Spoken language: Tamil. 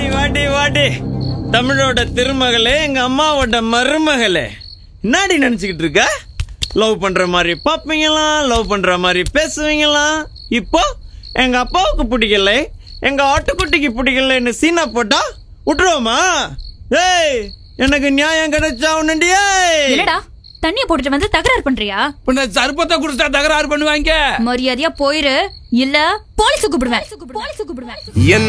வாடி வாடி தமிழோட திருமகளே, எங்க அம்மாவோட மருமகளே, என்னடி நினைச்சுக்கிட்டு இருக்க? லவ் பண்ற மாதிரி பாப்பீங்களாம், லவ் பண்ற மாதிரி பேசுவீங்களாம். இப்போ எங்க அப்பாவுக்கு பிடிக்கல, எங்க ஆட்டுக்குட்டிக்கு பிடிக்கலன்னு சீனா போட்டா விட்டுருவோமா? ஏய், எனக்கு நியாயம் கிடைச்சா உன்னுண்டியே. என்னடா தண்ணிய போட்டுட்டு வந்து தகராறு பண்றியா? பின்ன சர்பத்தை குடிச்சா தகராறு பண்ணுவாங்க. மரியாதையா போயிரு, இல்ல போலீஸ் கூப்பிடுவேன். என்ன